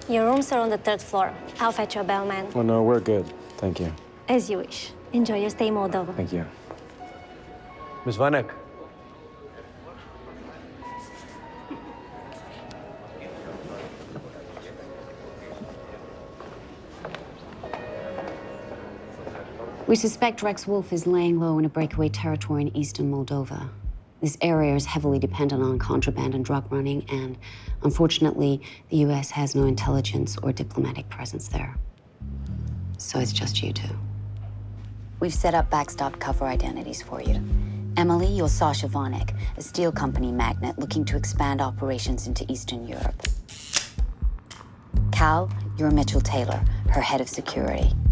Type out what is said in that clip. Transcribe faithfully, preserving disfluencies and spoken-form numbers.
Your rooms are on the third floor. I'll fetch your bellman. Oh, no, we're good. Thank you. As you wish. Enjoy your stay, Moldova. Thank you. Miss Vanek. We suspect Rex Wolf is laying low in a breakaway territory in eastern Moldova. This area is heavily dependent on contraband and drug running, and unfortunately, the U S has no intelligence or diplomatic presence there. So it's just you two. We've set up backstop cover identities for you. Emily, you're Sasha Vanek, a steel company magnate looking to expand operations into Eastern Europe. Cal, you're Mitchell Taylor, her head of security.